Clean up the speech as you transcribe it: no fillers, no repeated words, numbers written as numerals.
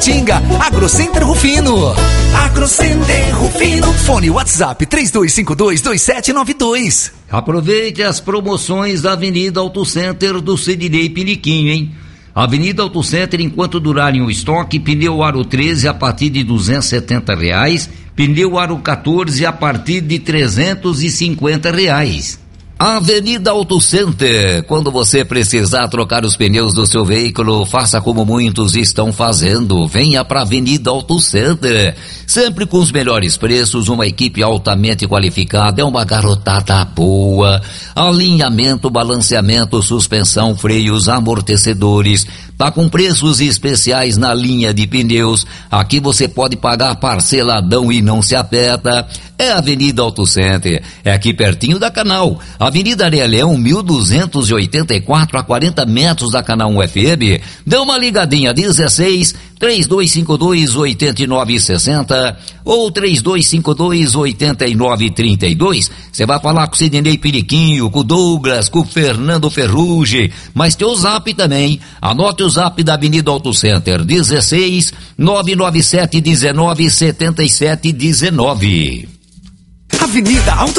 Taguatinga. Agrocenter Rufino. Agrocenter Rufino. Fone WhatsApp 32522792. Aproveite as promoções da Avenida Auto Center do Sidney Piniquinho, hein? Avenida Auto Center, enquanto durarem o estoque, pneu aro 13 a partir de R$270, pneu aro 14 a partir de R$350. Avenida Auto Center, quando você precisar trocar os pneus do seu veículo, faça como muitos estão fazendo, venha para Avenida Auto Center, sempre com os melhores preços, uma equipe altamente qualificada, é uma garotada boa, alinhamento, balanceamento, suspensão, freios, amortecedores, tá com preços especiais na linha de pneus, aqui você pode pagar parceladão e não se aperta, é Avenida Auto Center, é aqui pertinho da Canal, Avenida Areia Leão, 1284, a 40 metros da Canal 1 FM. Dê uma ligadinha, 16-3252-8960 ou 3252-8932. Você vai falar com o Sidney Piriquinho, com o Douglas, com o Fernando Ferrugem, mas tem o zap também. Anote o zap da Avenida Auto Center, 16-997-19-77-19. Avenida Auto